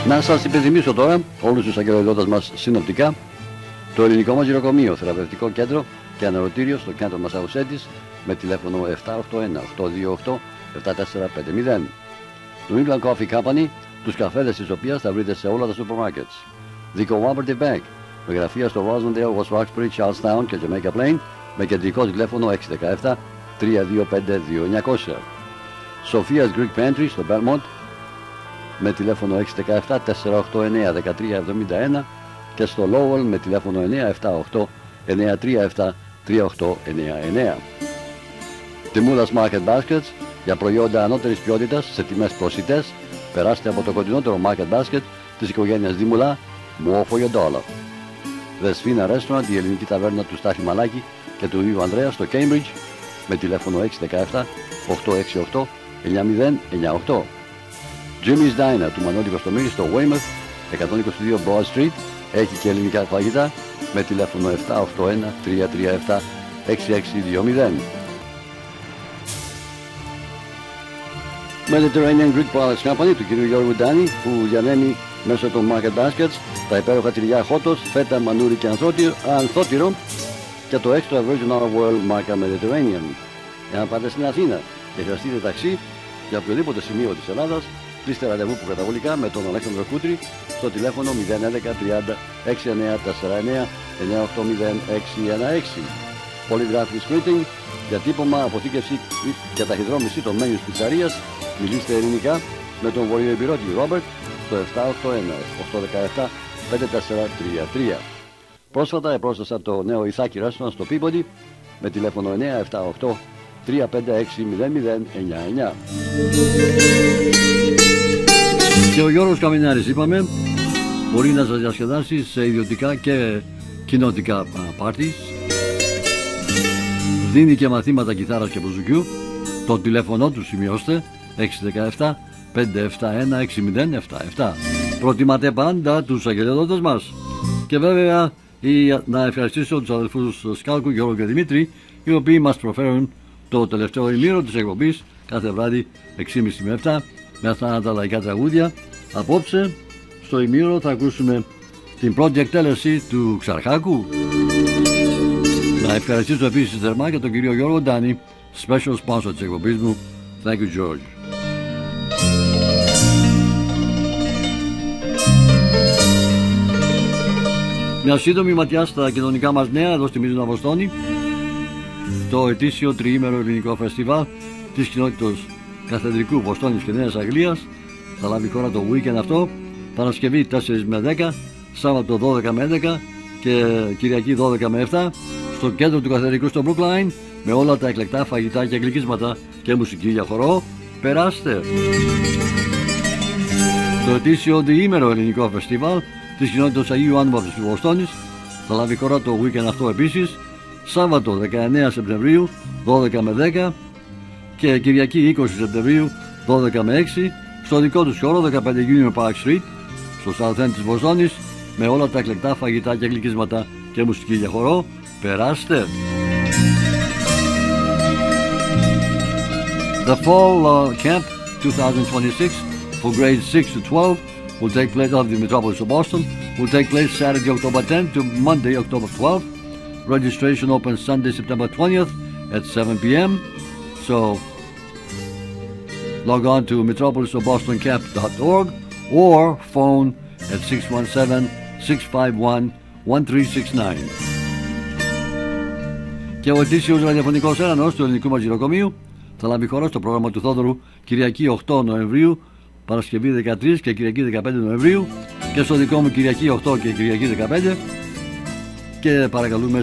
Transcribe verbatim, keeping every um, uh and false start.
Να σας υπενθυμίσω τώρα όλους τους αγγελοδότες μας συνοπτικά το ελληνικό μας γυροκομείο, θεραπευτικό κέντρο και αναρωτήριο στο κέντρο Μασαουσέτης με τηλέφωνο επτά οκτώ ένα οκτώ δύο οκτώ επτά τέσσερα πέντε μηδέν. New England Coffee Company, τους καφέδες της οποίας θα βρείτε σε όλα τα σούπερ μάρκετς. The Cooperative Bank, με γραφεία στο Rosendale, West Roxbury, Charlestown και Jamaica Plain, με κεντρικό τηλέφωνο έξι ένα επτά τρία δύο πέντε δύο εννιά μηδέν μηδέν. Sophia's Greek Pantry στο Belmont, με τηλέφωνο έξι ένα επτά τέσσερα οκτώ εννιά ένα τρία επτά ένα και στο Lowell με τηλέφωνο εννιά επτά οκτώ εννιά τρία επτά τρία οκτώ εννιά εννιά. Τιμούλας Market Baskets, για προϊόντα ανώτερης ποιότητας σε τιμές προσιτές, περάστε από το κοντινότερο Market Basket της οικογένειας Δήμουλα, more for your dollar. The Sfina Restaurant, η ελληνική ταβέρνα του Στάθη Μαλάκη και του Ιου Ανδρέα στο Cambridge, με τηλέφωνο έξι ένα επτά οκτώ έξι οκτώ εννιά μηδέν εννιά οκτώ. Jimmy's Diner του Μανώλη Κωστομήρη στο Weymouth, εκατόν είκοσι δύο Broad Street, έχει και ελληνικά φαγητά, με τηλέφωνο επτά οκτώ ένα τρία τρία επτά έξι έξι δύο μηδέν. Mediterranean Greek Products Company του κ. Γιώργου Ντάνη, που διανέμει μέσω των Market Baskets τα υπέροχα τυριά χότος, φέτα, μανούρι και ανθότυρο και το extra virgin olive oil μάρκα Mediterranean. Εάν πάτε στην Αθήνα και χρειαστείτε ταξί για οποιοδήποτε σημείο της Ελλάδας, κλείστε ραντεβού προκαταβολικά με τον Αλέξανδρο Κούτρη στο τηλέφωνο μηδέν ένα τριάντα έξι εννιά τέσσερα εννιά εννιά οκτώ μηδέν έξι ένα έξι. Polygraphic Printing, διατύπωμα, αποθήκευση και ταχυδρόμηση των μένιους πιτσαρίας. Μιλήστε ελληνικά με τον βορειοεμπειρώτη Ρόμπερτ στο επτά οκτώ ένα οκτώ ένα επτά πέντε τέσσερα τρία τρία. Πρόσφατα επρόσθεσα το νέο Ιθάκη Restaurant στο Peabody με τηλέφωνο εννιά επτά οκτώ τρία πέντε έξι μηδέν μηδέν εννιά εννιά. Και ο Γιώργος Καμινάρης, είπαμε, μπορεί να σας διασκεδάσει σε ιδιωτικά και κοινοτικά πάρτις. Δίνει και μαθήματα κιθάρας και μπουζουκιού. Το τηλέφωνο του σημειώστε έξι ένα επτά πέντε επτά ένα έξι μηδέν επτά επτά. Προτιμάτε πάντα τους αγγελιοδότες μας. Και βέβαια η, να ευχαριστήσω τους αδελφούς Σκάλκου, Γιώργο και Δημήτρη, οι οποίοι μας προφέρουν το τελευταίο ημίρο της εκπομπής κάθε βράδυ έξι και μισή με επτά με αυτά τα λαϊκά τραγούδια. Απόψε στο ημίρο θα ακούσουμε την πρώτη εκτέλεση του Ξαρχάκου. Να ευχαριστήσω επίσης θερμά και τον κύριο Γιώργο Ντάνη, special sponsor της εκπομπής μου. Thank you, George. Μια σύντομη ματιά στα κοινωνικά μας νέα εδώ στη Μίζωνα Βοστόνη. Το ετήσιο τριήμερο ελληνικό φεστιβάλ της κοινότητας Καθεδρικού Βοστόνης και Νέας Αγγλίας θα λάβει χώρα το weekend αυτό, Παρασκευή τέσσερα με δέκα, Σάββατο δώδεκα με έντεκα και Κυριακή δώδεκα με επτά στο κέντρο του Καθεδρικού στο Brookline, με όλα τα εκλεκτά φαγητά και γλυκίσματα και μουσική για χορό. Περάστε! Το ετήσιο διήμερο ελληνικό φεστιβάλ της κοινότητας Αγίου Άνβαθος του Βοστόνης θα λάβει χώρα το weekend αυτό επίσης, Σάββατο δεκαεννέα Σεπτεμβρίου δώδεκα με δέκα και Κυριακή είκοσι Σεπτεμβρίου δώδεκα με έξι στο δικό τους χώρο δεκαπέντε Union Park Street στο South End της Βοστόνης, με όλα τα εκλεκτά φαγητά και γλυκίσματα και μουσική για χορό. Περάστε! The Fall uh, Camp twenty twenty-six for grades six to twelve will take place of the Metropolis of Boston will take place Saturday October tenth to Monday October twelfth. Registration opens Sunday September twentieth at seven p m So log on to metropolis of boston camp dot org or phone at six one seven six five one one three six nine. Και ο ετήσιος ραδιοφωνικός έρανος του ελληνικού μας γυροκομείου θα λάβει χώρα στο πρόγραμμα του Θόδωρου Κυριακή οκτώ Νοεμβρίου, Παρασκευή δεκατρείς και Κυριακή δεκαπέντε Νοεμβρίου, και στο δικό μου Κυριακή οκτώ και Κυριακή δεκαπέντε, και παρακαλούμε